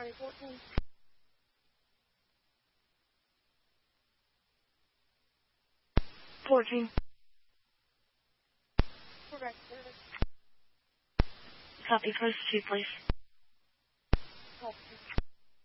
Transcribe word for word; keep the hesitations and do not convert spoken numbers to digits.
Charlie fourteen. fourteen. We're back to service. Copy, press two, please.